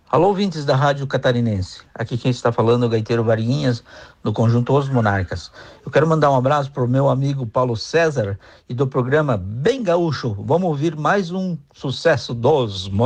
Alô, ouvintes da Rádio Catarinense. Aqui quem está falando é o gaiteiro Variguinhas, do Conjunto Os Monarcas. Eu quero mandar um abraço para o meu amigo Paulo César e do programa Bem Gaúcho. Vamos ouvir mais um sucesso dos Monarcas.